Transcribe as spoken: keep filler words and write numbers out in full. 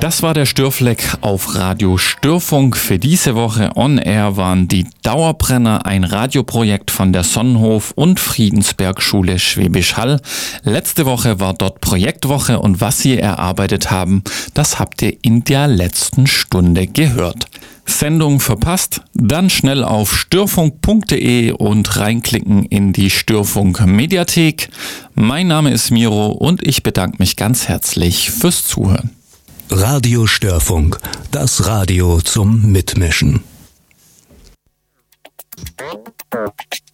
Das war der Störfleck auf Radio Störfunk. Für diese Woche on air waren die Dauerbrenner, ein Radioprojekt von der Sonnenhof und Friedensberg-Schule Schwäbisch Hall. Letzte Woche war dort Projektwoche und was sie erarbeitet haben, das habt ihr in der letzten Stunde gehört. Sendung verpasst? Dann schnell auf störfunk punkt de und reinklicken in die Störfunk Mediathek. Mein Name ist Miro und ich bedanke mich ganz herzlich fürs Zuhören. Radio Störfunk, das Radio zum Mitmischen.